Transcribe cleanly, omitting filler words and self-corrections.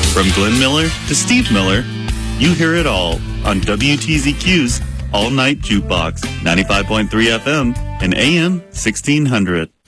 From Glenn Miller to Steve Miller, you hear it all on WTZQ's All Night Jukebox, 95.3 FM and AM 1600.